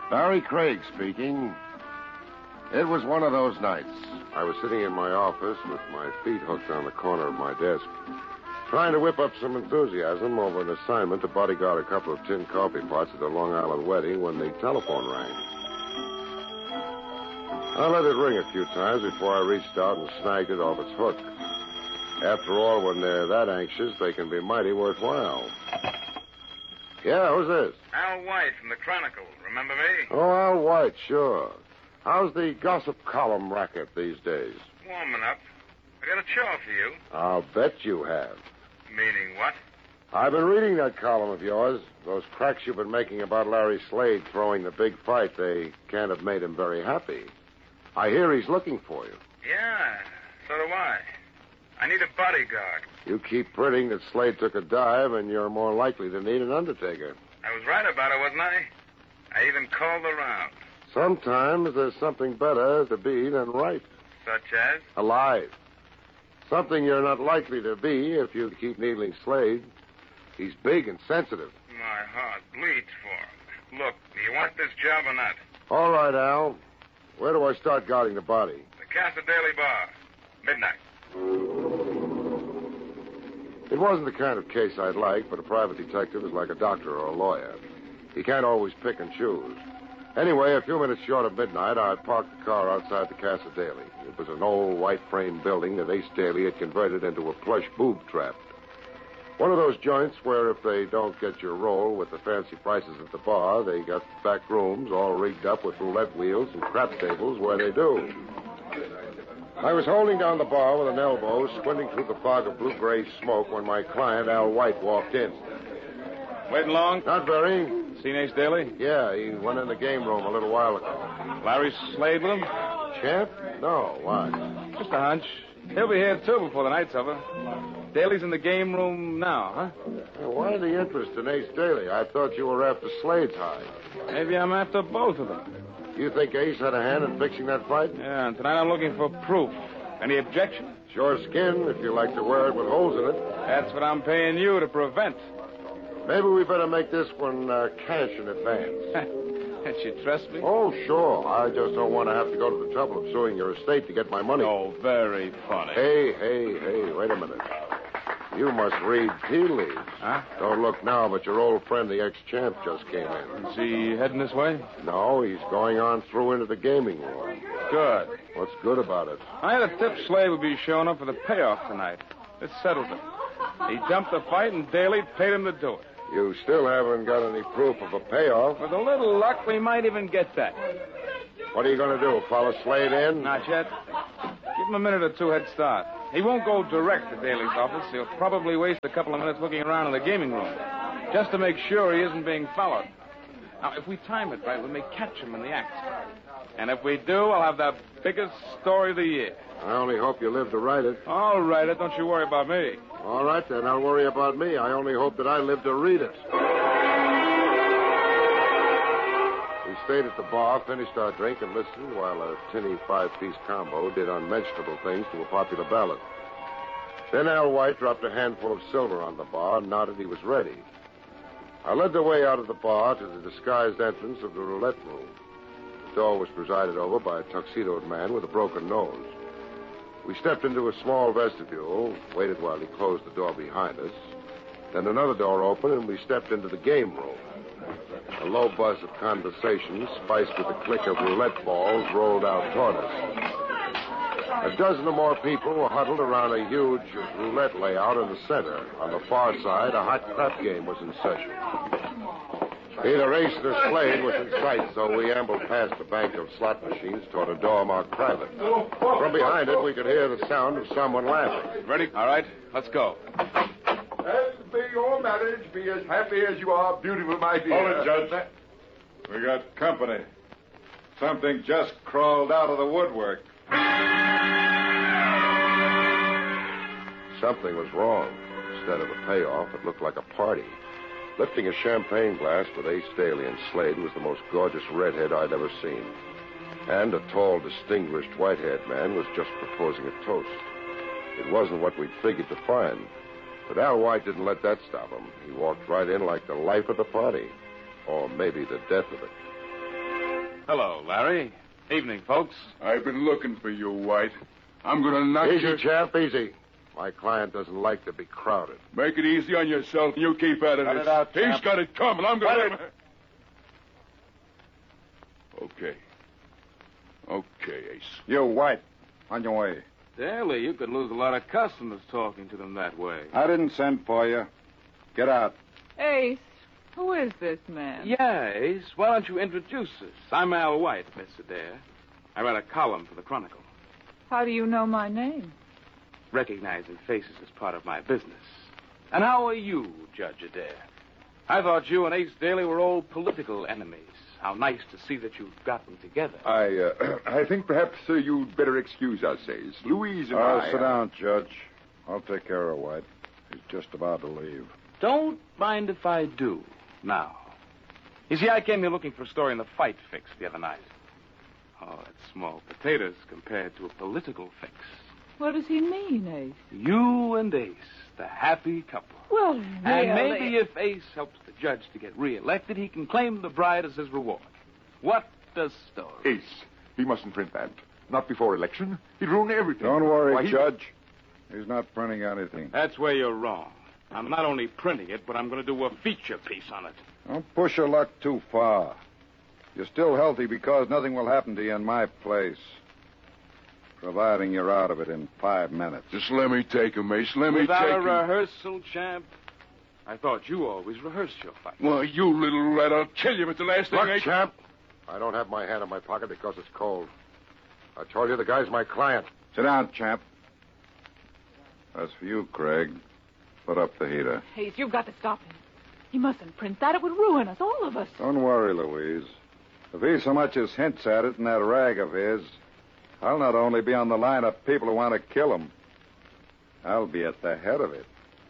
Barry Craig speaking. It was one of those nights. I was sitting in my office with my feet hooked on the corner of my desk, trying to whip up some enthusiasm over an assignment to bodyguard a couple of tin coffee pots at the Long Island wedding when the telephone rang. I let it ring a few times before I reached out and snagged it off its hook. After all, when they're that anxious, they can be mighty worthwhile. Yeah, who's this? Al White from the Chronicle. Remember me? Oh, Al White, sure. How's the gossip column racket these days? Warming up. I got a chore for you. I'll bet you have. Meaning what? I've been reading that column of yours. Those cracks you've been making about Larry Slade throwing the big fight, they can't have made him very happy. I hear he's looking for you. Yeah, so do I. I need a bodyguard. You keep printing that Slade took a dive, and you're more likely to need an undertaker. I was right about it, wasn't I? I even called around. Sometimes there's something better to be than right. Such as? Alive. Something you're not likely to be if you keep needling Slade. He's big and sensitive. My heart bleeds for him. Look, do you want this job or not? All right, Al. Where do I start guarding the body? The Casa Daily Bar. Midnight. It wasn't the kind of case I'd like, but a private detective is like a doctor or a lawyer. He can't always pick and choose. Anyway, a few minutes short of midnight, I parked the car outside the Casa Daily. It was an old white-frame building that Ace Daly had converted into a plush boob trap. One of those joints where if they don't get your roll with the fancy prices at the bar, they got back rooms all rigged up with roulette wheels and crap tables where they do. I was holding down the bar with an elbow, squinting through the fog of blue-gray smoke when my client, Al White, walked in. Waiting long? Not very. Seen Ace Daly? Yeah, he went in the game room a little while ago. Larry Slade with him? Champ? No, why? Just a hunch. He'll be here, too, before the night's over. Daly's in the game room now, huh? Well, why the interest in Ace Daly? I thought you were after Slade's hide. Maybe I'm after both of them. You think Ace had a hand in fixing that fight? Yeah, and tonight I'm looking for proof. Any objection? Sure skin, if you like to wear it with holes in it. That's what I'm paying you to prevent. Maybe we better make this one cash in advance. Can't you trust me? Oh, sure. I just don't want to have to go to the trouble of suing your estate to get my money. Oh, very funny. Hey, wait a minute. You must read tea leaves. Huh? Don't look now, but your old friend, the ex-champ, just came in. Is he heading this way? No, he's going on through into the gaming room. Good. What's good about it? I had a tip Slade would be showing up for the payoff tonight. This settles it. He dumped the fight, and Daly paid him to do it. You still haven't got any proof of a payoff. With a little luck, we might even get that. What are you going to do, follow Slade in? Not yet. Give him a minute or two head start. He won't go direct to Daly's office. He'll probably waste a couple of minutes looking around in the gaming room, just to make sure he isn't being followed. Now, if we time it right, we may catch him in the act. And if we do, I'll have the biggest story of the year. I only hope you live to write it. I'll write it. Don't you worry about me. All right, then. I'll worry about me. I only hope that I live to read it. We stayed at the bar, finished our drink, and listened while a tinny five-piece combo did unmentionable things to a popular ballad. Then Al White dropped a handful of silver on the bar and nodded he was ready. I led the way out of the bar to the disguised entrance of the roulette room. The door was presided over by a tuxedoed man with a broken nose. We stepped into a small vestibule, waited while he closed the door behind us. Then another door opened, and we stepped into the game room. A low buzz of conversation, spiced with the click of roulette balls, rolled out toward us. A dozen or more people were huddled around a huge roulette layout in the center. On the far side, a hot crap game was in session. Either Ace or Slade was in sight, so we ambled past a bank of slot machines toward a door marked private. From behind it, we could hear the sound of someone laughing. Ready? All right, let's go. And may your marriage be as happy as you are beautiful, my dear. Hold it, Judge. We got company. Something just crawled out of the woodwork. Something was wrong. Instead of a payoff, it looked like a party. Lifting a champagne glass with Ace Daly and Slade was the most gorgeous redhead I'd ever seen. And a tall, distinguished, white-haired man was just proposing a toast. It wasn't what we'd figured to find. But Al White didn't let that stop him. He walked right in like the life of the party. Or maybe the death of it. Hello, Larry. Evening, folks. I've been looking for you, White. I'm going to knock Easy, you... champ, easy. My client doesn't like to be crowded. Make it easy on yourself, and you keep at it. Cut it out, He's champ. got it coming. I'm going Cut to... Okay. Okay, Ace. You, White, on your way. Daly, you could lose a lot of customers talking to them that way. I didn't send for you. Get out. Ace, who is this man? Yeah, Ace. Why don't you introduce us? I'm Al White, Miss Adair. I write a column for the Chronicle. How do you know my name? Recognizing faces is part of my business. And how are you, Judge Adair? I thought you and Ace Daly were old political enemies. How nice to see that you've gotten together. I think perhaps you'd better excuse us, Ace. Louise and I... Sit down, Judge. I'll take care of White. He's just about to leave. Don't mind if I do now. You see, I came here looking for a story in the Fight Fix the other night. Oh, it's small potatoes compared to a political fix. What does he mean, Ace? You and Ace, the happy couple. Well, really? And maybe if Ace helps the judge to get reelected, he can claim the bride as his reward. What a story. Ace, he mustn't print that. Not before election. He'd ruin everything. Don't worry, Why, Judge. He's not printing anything. That's where you're wrong. I'm not only printing it, but I'm going to do a feature piece on it. Don't push your luck too far. You're still healthy because nothing will happen to you in my place. Providing you're out of it in 5 minutes. Just let me take him, Ace. Let me Without take a him. rehearsal, champ? I thought you always rehearsed your fight. Well, you little rat, I'll kill you if it's the last thing, Look, Ace. champ, I don't have my hand in my pocket because it's cold. I told you the guy's my client. Sit down, champ. As for you, Craig, put up the heater. Ace, you've got to stop him. He mustn't print that. It would ruin us, all of us. Don't worry, Louise. If he so much as hints at it in that rag of his, I'll not only be on the line of people who want to kill him, I'll be at the head of it.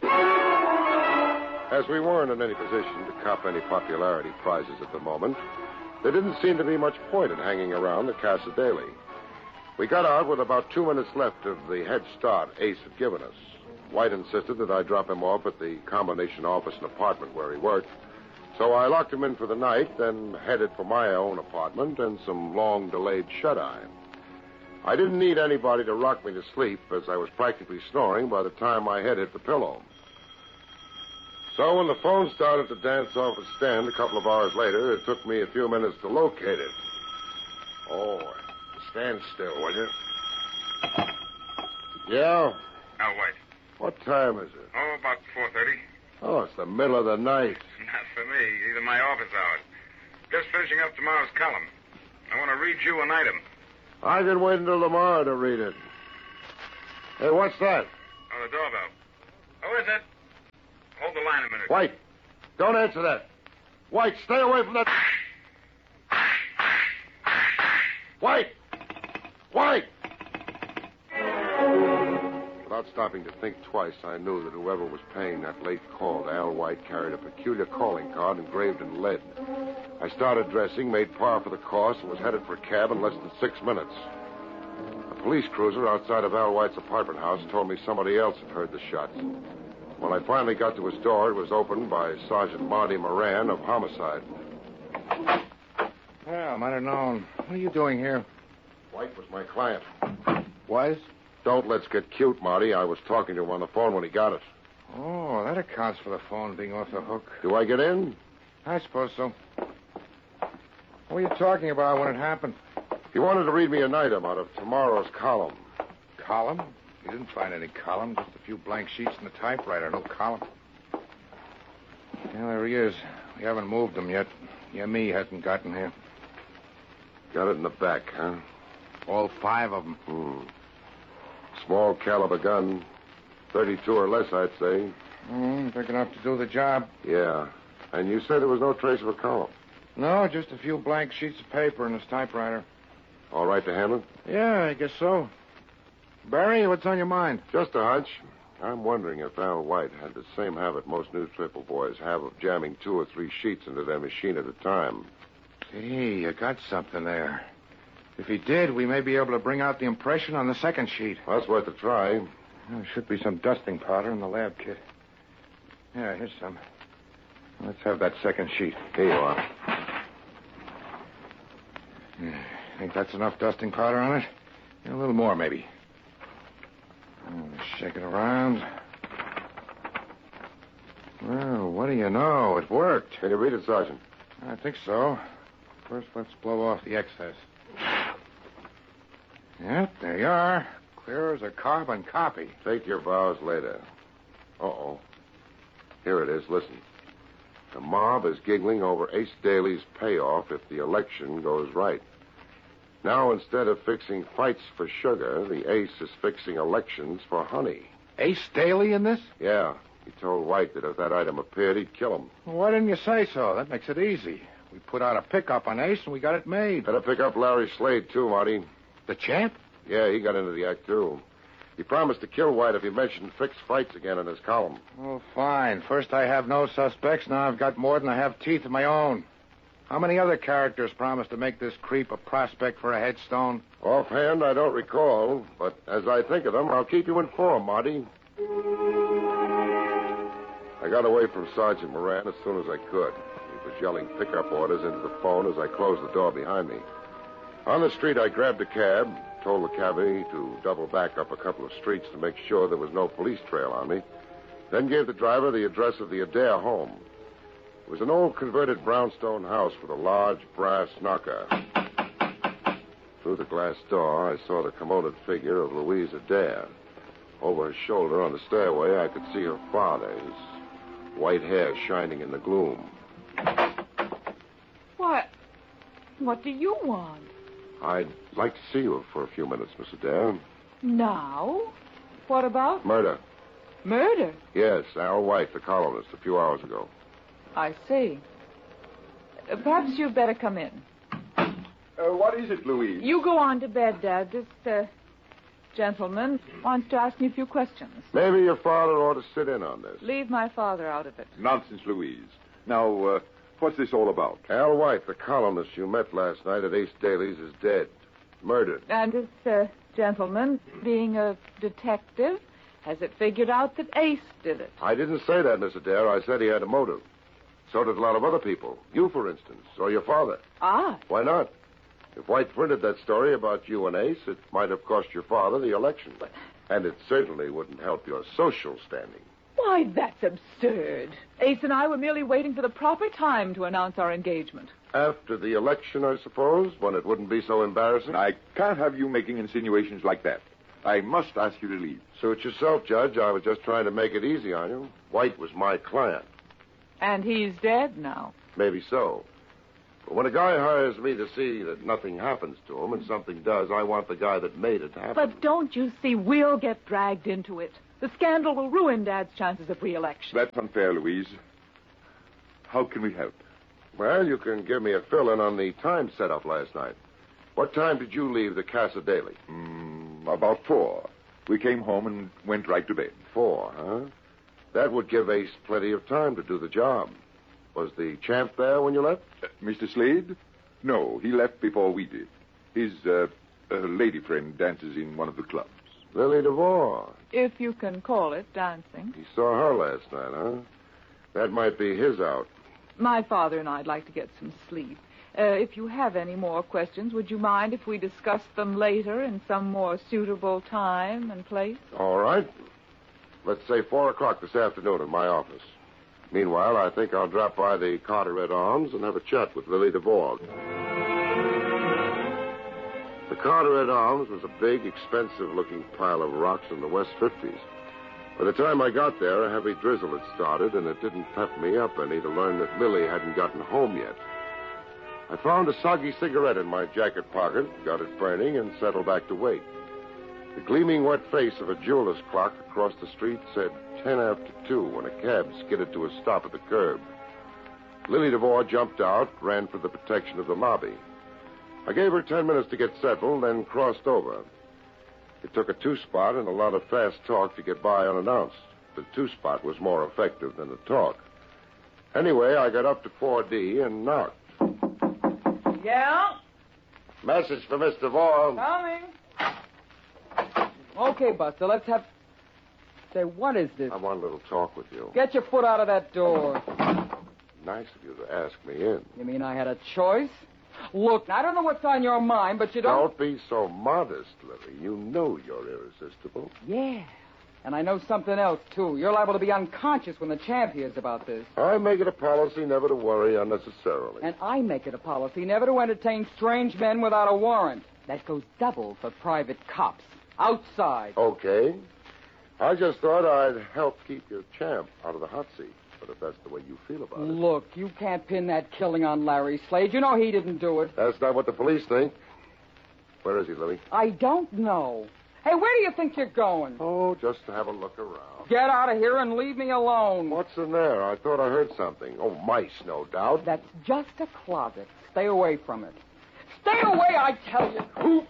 As we weren't in any position to cop any popularity prizes at the moment, there didn't seem to be much point in hanging around the Casa Daly. We got out with about 2 minutes left of the head start Ace had given us. White insisted that I drop him off at the combination office and apartment where he worked. So I locked him in for the night, then headed for my own apartment and some long-delayed shut-eye. I didn't need anybody to rock me to sleep, as I was practically snoring by the time my head hit the pillow. So when the phone started to dance off its stand a couple of hours later, it took me a few minutes to locate it. Oh, stand still, will you? Yeah? Al White. What time is it? Oh, about 4:30. Oh, it's the middle of the night. Not for me. These are my office hours. Just finishing up tomorrow's column. I want to read you an item. I can wait until tomorrow to read it. Hey, what's that? Oh, the doorbell. Who is it? Hold the line a minute. White, don't answer that. White, stay away from that. White! White! Without stopping to think twice, I knew that whoever was paying that late call to Al White carried a peculiar calling card engraved in lead. I started dressing, made par for the course, and was headed for a cab in less than 6 minutes. A police cruiser outside of Al White's apartment house told me somebody else had heard the shots. When I finally got to his door, it was opened by Sergeant Marty Moran of Homicide. Well, I might have known. What are you doing here? White was my client. Was? Don't let's get cute, Marty. I was talking to him on the phone when he got it. Oh, that accounts for the phone being off the hook. Do I get in? I suppose so. What were you talking about when it happened? He wanted to read me an item out of tomorrow's column. Column? You didn't find any column, just a few blank sheets in the typewriter, no column. Yeah, there he is. We haven't moved him yet. Yeah, me hasn't gotten here. Got it in the back, huh? All 5 of them. Small caliber gun. 32 or less, I'd say. Big enough to do the job. Yeah. And you said there was no trace of a column. No, just a few blank sheets of paper in his typewriter. All right to handle? Yeah, I guess so. Barry, what's on your mind? Just a hunch. I'm wondering if Al White had the same habit most newspaper boys have of jamming 2 or 3 sheets into their machine at a time. Gee, you got something there. If he did, we may be able to bring out the impression on the second sheet. Well, that's worth a try. There should be some dusting powder in the lab kit. Yeah, here's some. Let's have that second sheet. Here you are. Think that's enough dusting powder on it? Yeah, a little more, maybe. Shake it around. Well, what do you know? It worked. Can you read it, Sergeant? I think so. First, let's blow off the excess. Yep, there you are. Clear as a carbon copy. Take your vows later. Uh-oh. Here it is. Listen. The mob is giggling over Ace Daly's payoff if the election goes right. Now, instead of fixing fights for sugar, the Ace is fixing elections for honey. Ace Daly in this? Yeah. He told White that if that item appeared, he'd kill him. Well, why didn't you say so? That makes it easy. We put out a pickup on Ace, and we got it made. Better pick up Larry Slade, too, Marty. The champ? Yeah, he got into the act, too. He promised to kill White if he mentioned fixed fights again in his column. Oh, fine. First I have no suspects. Now I've got more than I have teeth of my own. How many other characters promised to make this creep a prospect for a headstone? Offhand, I don't recall, but as I think of them, I'll keep you informed, Marty. I got away from Sergeant Moran as soon as I could. He was yelling pickup orders into the phone as I closed the door behind me. On the street, I grabbed a cab, told the cabbie to double back up a couple of streets to make sure there was no police trail on me, then gave the driver the address of the Adair home. It was an old converted brownstone house with a large brass knocker. Through the glass door, I saw the commoded figure of Louise Adair. Over her shoulder on the stairway, I could see her father, his white hair shining in the gloom. What do you want? I'd like to see you for a few minutes, Miss Adair. Now? What about? Murder. Murder? Yes, Al White, the columnist, a few hours ago. I see. Perhaps you'd better come in. What is it, Louise? You go on to bed, Dad. This, gentleman wants to ask me a few questions. Maybe your father ought to sit in on this. Leave my father out of it. Nonsense, Louise. Now, what's this all about? Al White, the columnist you met last night at Ace Daly's, is dead. Murdered. And this, gentleman, being a detective, has it figured out that Ace did it? I didn't say that, Miss Adair. I said he had a motive. So did a lot of other people. You, for instance, or your father. Ah. Why not? If White printed that story about you and Ace, it might have cost your father the election. And it certainly wouldn't help your social standing. Why, that's absurd. Ace and I were merely waiting for the proper time to announce our engagement. After the election, I suppose, when it wouldn't be so embarrassing? I can't have you making insinuations like that. I must ask you to leave. Suit yourself, Judge. I was just trying to make it easy on you. White was my client. And he's dead now. Maybe so. But when a guy hires me to see that nothing happens to him and something does, I want the guy that made it happen. But don't you see, we'll get dragged into it. The scandal will ruin Dad's chances of re-election. That's unfair, Louise. How can we help? Well, you can give me a fill-in on the time set up last night. What time did you leave the Casa Daily? About 4. We came home and went right to bed. 4, huh? That would give Ace plenty of time to do the job. Was the champ there when you left? Mr. Slade? No, he left before we did. His lady friend dances in one of the clubs. Lily DeVore. If you can call it dancing. He saw her last night, huh? That might be his out. My father and I'd like to get some sleep. If you have any more questions, would you mind if we discuss them later in some more suitable time and place? All right. Let's say 4 o'clock this afternoon in my office. Meanwhile, I think I'll drop by the Carteret Arms and have a chat with Lily DeVore. The Carteret Arms was a big, expensive-looking pile of rocks in the West 50s. By the time I got there, a heavy drizzle had started, and it didn't pep me up any to learn that Lily hadn't gotten home yet. I found a soggy cigarette in my jacket pocket, got it burning, and settled back to wait. The gleaming wet face of a jeweler's clock across the street said 10 after 2 when a cab skidded to a stop at the curb. Lily DeVore jumped out, ran for the protection of the lobby. I gave her 10 minutes to get settled, then crossed over. It took a 2-spot and a lot of fast talk to get by unannounced. The 2-spot was more effective than the talk. Anyway, I got up to 4D and knocked. Yeah? Message for Miss DeVore. Coming. Okay, Buster, let's have... Say, what is this? I want a little talk with you. Get your foot out of that door. Nice of you to ask me in. You mean I had a choice? Look, I don't know what's on your mind, but you Don't be so modest, Lily. You know you're irresistible. Yeah. And I know something else, too. You're liable to be unconscious when the champ hears about this. I make it a policy never to worry unnecessarily. And I make it a policy never to entertain strange men without a warrant. That goes double for private cops. Outside. Okay. I just thought I'd help keep your champ out of the hot seat. But if that's the way you feel about it. Look, you can't pin that killing on Larry Slade. You know he didn't do it. That's not what the police think. Where is he, Lily? I don't know. Hey, where do you think you're going? Oh, just to have a look around. Get out of here and leave me alone. What's in there? I thought I heard something. Oh, mice, no doubt. That's just a closet. Stay away from it. Stay away, I tell you.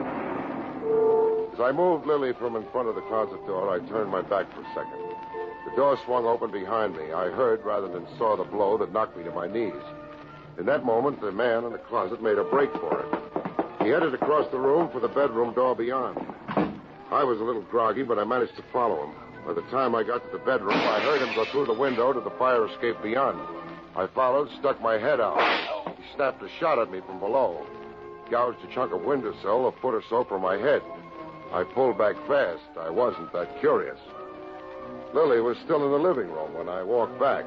As I moved Lily from in front of the closet door, I turned my back for a second. The door swung open behind me. I heard rather than saw the blow that knocked me to my knees. In that moment, the man in the closet made a break for it. He headed across the room for the bedroom door beyond. I was a little groggy, but I managed to follow him. By the time I got to the bedroom, I heard him go through the window to the fire escape beyond. I followed, stuck my head out. He snapped a shot at me from below. Gouged a chunk of windowsill a foot or so from my head. I pulled back fast. I wasn't that curious. Lily was still in the living room when I walked back.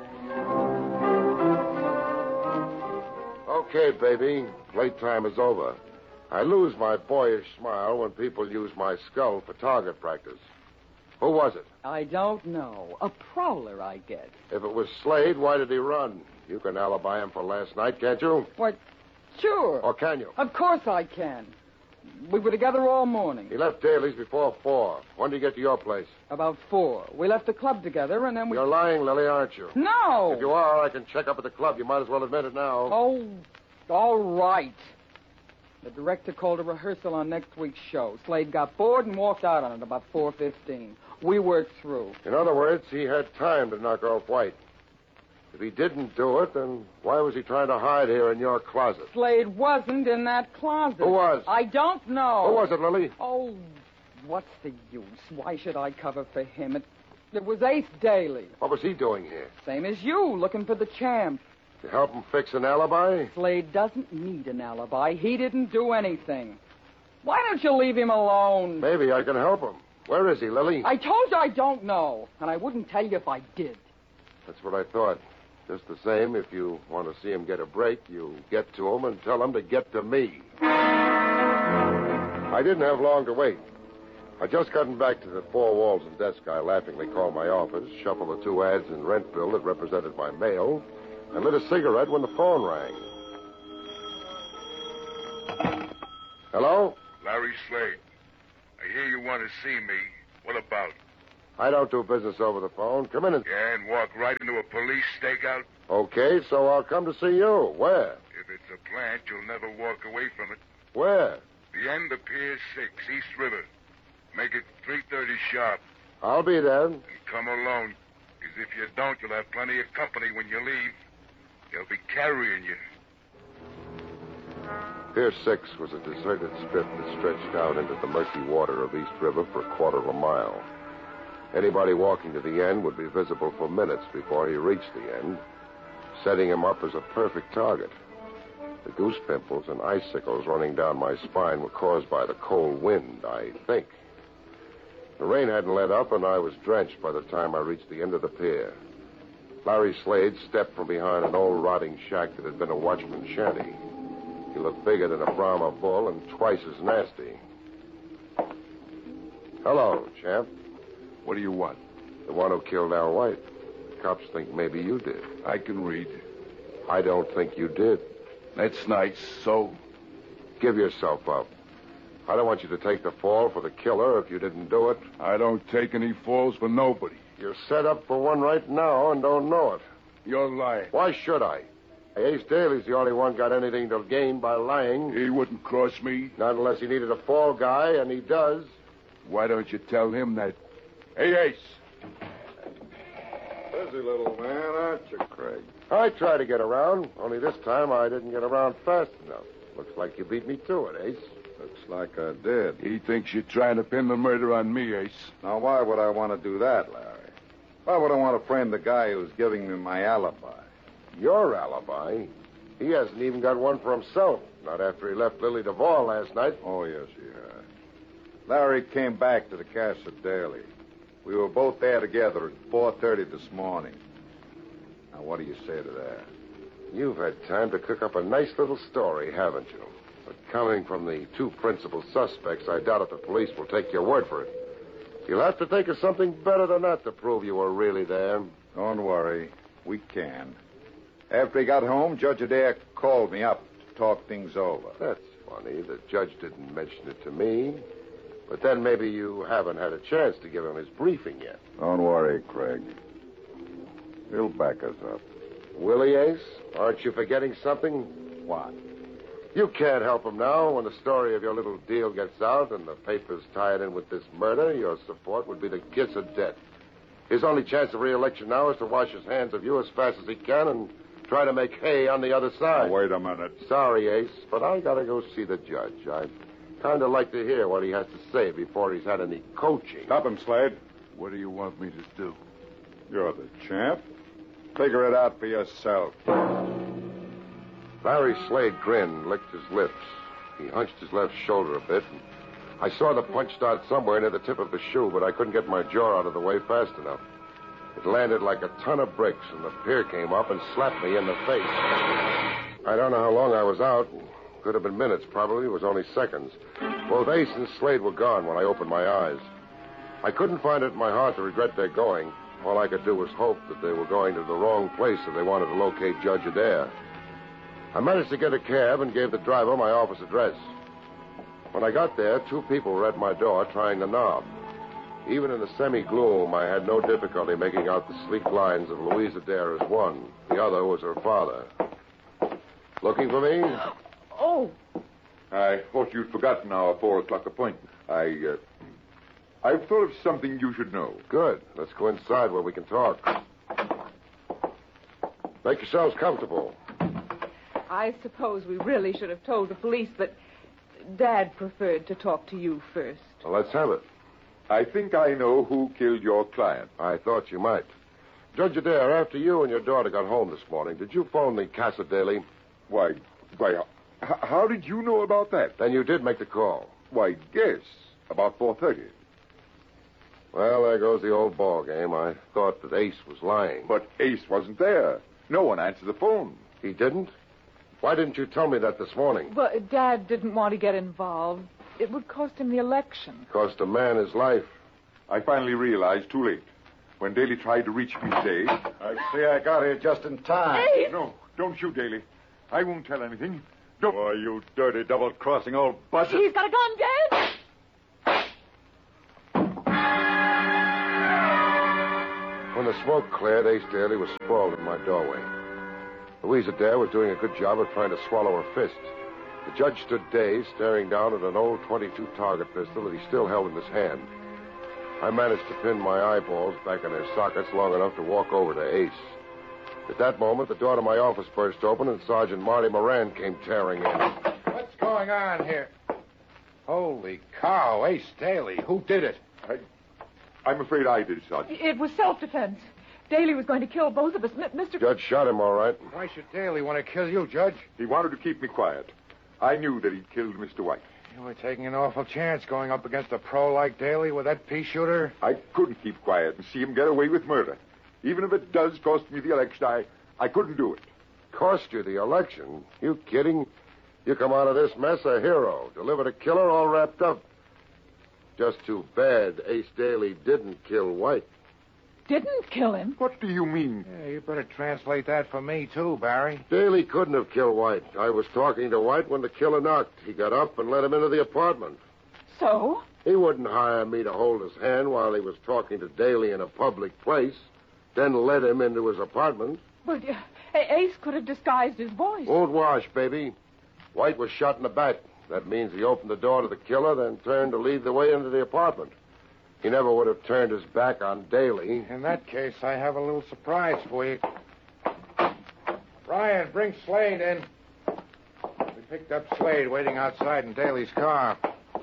Okay, baby. Playtime is over. I lose my boyish smile when people use my skull for target practice. Who was it? I don't know. A prowler, I guess. If it was Slade, why did he run? You can alibi him for last night, can't you? What? Sure. Or can you? Of course I can. We were together all morning. He left Daly's before 4. When did he get to your place? About 4. We left the club together, and then we... You're lying, Lily, aren't you? No! If you are, I can check up at the club. You might as well admit it now. Oh, all right. The director called a rehearsal on next week's show. Slade got bored and walked out on it about 4:15. We worked through. In other words, he had time to knock off White. If he didn't do it, then why was he trying to hide here in your closet? Slade wasn't in that closet. Who was? I don't know. Who was it, Lily? Oh, what's the use? Why should I cover for him? It was Ace Daly. What was he doing here? Same as you, looking for the champ. To help him fix an alibi? Slade doesn't need an alibi. He didn't do anything. Why don't you leave him alone? Maybe I can help him. Where is he, Lily? I told you I don't know, and I wouldn't tell you if I did. That's what I thought. Just the same, if you want to see him get a break, you get to him and tell him to get to me. I didn't have long to wait. I'd just gotten back to the four walls and desk I laughingly called my office, shuffled the 2 ads and rent bill that represented my mail, and lit a cigarette when the phone rang. Hello? Larry Slade. I hear you want to see me. What about? I don't do business over the phone. Come in and... Yeah, and walk right into a police stakeout? Okay, so I'll come to see you. Where? If it's a plant, you'll never walk away from it. Where? The end of Pier 6, East River. Make it 3:30 sharp. I'll be there. And come alone. Because if you don't, you'll have plenty of company when you leave. They'll be carrying you. Pier 6 was a deserted strip that stretched out into the murky water of East River for a quarter of a mile. Anybody walking to the end would be visible for minutes before he reached the end, setting him up as a perfect target. The goose pimples and icicles running down my spine were caused by the cold wind, I think. The rain hadn't let up, and I was drenched by the time I reached the end of the pier. Larry Slade stepped from behind an old rotting shack that had been a watchman's shanty. He looked bigger than a Brahma bull and twice as nasty. Hello, champ. What do you want? The one who killed Al White. The cops think maybe you did. I can read. I don't think you did. That's nice. So? Give yourself up. I don't want you to take the fall for the killer if you didn't do it. I don't take any falls for nobody. You're set up for one right now and don't know it. You're lying. Why should I? Ace Daly's the only one got anything to gain by lying. He wouldn't cross me. Not unless he needed a fall guy, and he does. Why don't you tell him that? Hey, Ace. Busy little man, aren't you, Craig? I tried to get around, only this time I didn't get around fast enough. Looks like you beat me to it, Ace. Looks like I did. He thinks you're trying to pin the murder on me, Ace. Now, why would I want to do that, Larry? Why would I want to frame the guy who's giving me my alibi? Your alibi? He hasn't even got one for himself. Not after he left Lily Duvall last night. Oh, yes, he has. Larry came back to the Casa Daly. We were both there together at 4:30 this morning. Now, what do you say to that? You've had time to cook up a nice little story, haven't you? But coming from the two principal suspects, I doubt if the police will take your word for it. You'll have to think of something better than that to prove you were really there. Don't worry. We can. After he got home, Judge Adair called me up to talk things over. That's funny. The judge didn't mention it to me. But then maybe you haven't had a chance to give him his briefing yet. Don't worry, Craig. He'll back us up. Will he, Ace? Aren't you forgetting something? What? You can't help him now. When the story of your little deal gets out and the papers tie it in with this murder, your support would be the kiss of death. His only chance of re-election now is to wash his hands of you as fast as he can and try to make hay on the other side. Now, wait a minute. Sorry, Ace, but I gotta go see the judge. I'd kind of like to hear what he has to say before he's had any coaching. Stop him, Slade. What do you want me to do? You're the champ. Figure it out for yourself. Larry Slade grinned, licked his lips. He hunched his left shoulder a bit. And I saw the punch start somewhere near the tip of the shoe, but I couldn't get my jaw out of the way fast enough. It landed like a ton of bricks, and the pier came up and slapped me in the face. I don't know how long I was out. Could have been minutes, probably. It was only seconds. Both Ace and Slade were gone when I opened my eyes. I couldn't find it in my heart to regret their going. All I could do was hope that they were going to the wrong place if they wanted to locate Judge Adair. I managed to get a cab and gave the driver my office address. When I got there, two people were at my door trying the knob. Even in the semi-gloom, I had no difficulty making out the sleek lines of Louise Adair as one. The other was her father. Looking for me? Oh. I thought you'd forgotten our 4 o'clock appointment. I've thought of something you should know. Good. Let's go inside where we can talk. Make yourselves comfortable. I suppose we really should have told the police, but Dad preferred to talk to you first. Well, let's have it. I think I know who killed your client. I thought you might. Judge Adair, after you and your daughter got home this morning, did you phone the Casa Daly? Why, how did you know about that? Then you did make the call. Why, yes, about 4:30. Well, there goes the old ball game. I thought that Ace was lying. But Ace wasn't there. No one answered the phone. He didn't? Why didn't you tell me that this morning? Well, Dad didn't want to get involved. It would cost him the election. Cost a man his life. I finally realized too late. When Daly tried to reach me today... I see I got here just in time. Ace! No, don't shoot, Daly. I won't tell anything. Don't... Why, you dirty double-crossing old buzzard. He's got a gun, Dad! When the smoke cleared, Ace Daly was sprawled in my doorway. Louise Adair was doing a good job of trying to swallow her fist. The judge stood dazed, staring down at an old .22 target pistol that he still held in his hand. I managed to pin my eyeballs back in their sockets long enough to walk over to Ace. At that moment, the door to my office burst open, and Sergeant Marty Moran came tearing in. What's going on here? Holy cow, Ace Daly. Who did it? I'm afraid I did, Sergeant. It was self-defense. Daly was going to kill both of us. Mr. Judge shot him, all right. Why should Daly want to kill you, Judge? He wanted to keep me quiet. I knew that he'd killed Mr. White. You were taking an awful chance going up against a pro like Daly with that pea shooter. I couldn't keep quiet and see him get away with murder. Even if it does cost me the election, I couldn't do it. Cost you the election? You kidding? You come out of this mess a hero. Delivered a killer all wrapped up. Just too bad Ace Daly didn't kill White. Didn't kill him? What do you mean? Yeah, you better translate that for me, too, Barry. Daly couldn't have killed White. I was talking to White when the killer knocked. He got up and let him into the apartment. So? He wouldn't hire me to hold his hand while he was talking to Daly in a public place, then let him into his apartment. But Ace could have disguised his voice. Won't wash, baby. White was shot in the back. That means he opened the door to the killer, then turned to lead the way into the apartment. He never would have turned his back on Daly. In that case, I have a little surprise for you. Brian, bring Slade in. We picked up Slade waiting outside in Daly's car.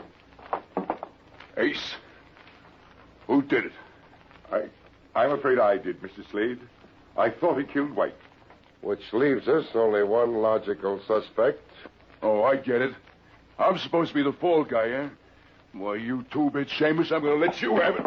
Ace, who did it? I'm afraid I did, Mr. Slade. I thought he killed White. Which leaves us only one logical suspect. Oh, I get it. I'm supposed to be the fall guy, eh? Why, you two-bit Seamus, I'm going to let you have it.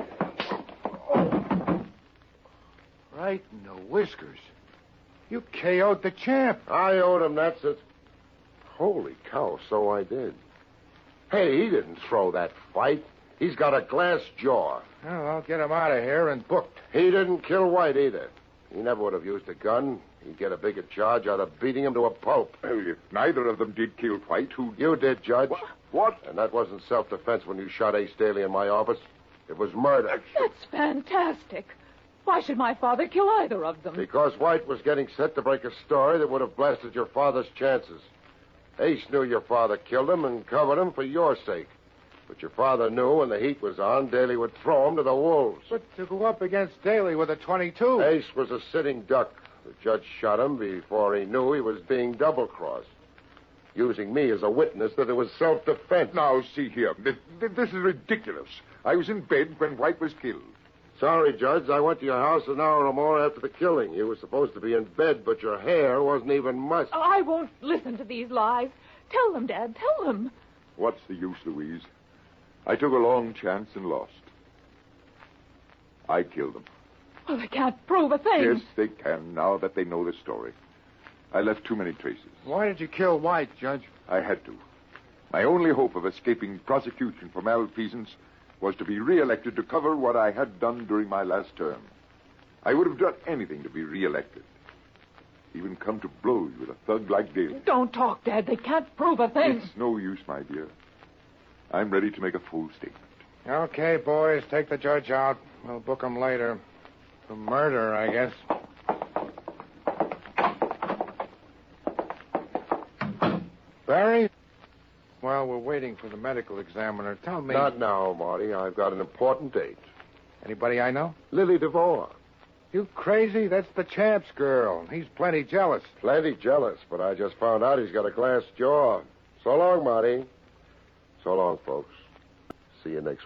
Right in the whiskers. You KO'd the champ. I owed him that since... Holy cow, so I did. Hey, he didn't throw that fight. He's got a glass jaw. Well, I'll get him out of here and booked. He didn't kill White either. He never would have used a gun. He'd get a bigger charge out of beating him to a pulp. Well, if neither of them did kill White, who... You did, Judge. What? And that wasn't self-defense when you shot Ace Daly in my office. It was murder. That's fantastic. Why should my father kill either of them? Because White was getting set to break a story that would have blasted your father's chances. Ace knew your father killed him and covered him for your sake. But your father knew when the heat was on, Daly would throw him to the wolves. But to go up against Daly with a 22. Ace was a sitting duck. The judge shot him before he knew he was being double-crossed, using me as a witness that it was self-defense. Now, see here. This is ridiculous. I was in bed when White was killed. Sorry, Judge. I went to your house an hour or more after the killing. You were supposed to be in bed, but your hair wasn't even mussed. I won't listen to these lies. Tell them, Dad. Tell them. What's the use, Louise? I took a long chance and lost. I killed them. Well, they can't prove a thing. Yes, they can, now that they know the story. I left too many traces. Why did you kill White, Judge? I had to. My only hope of escaping prosecution for malfeasance was to be reelected to cover what I had done during my last term. I would have done anything to be reelected. Even come to blows with a thug like Daly. Don't talk, Dad. They can't prove a thing. It's no use, my dear. I'm ready to make a full statement. Okay, boys, take the judge out. We'll book him later. For murder, I guess. Barry? Well, we're waiting for the medical examiner. Tell me... Not now, Marty. I've got an important date. Anybody I know? Lily DeVore. You crazy? That's the champ's girl. He's plenty jealous. Plenty jealous, but I just found out he's got a glass jaw. So long, Marty. So long, folks. See you next week.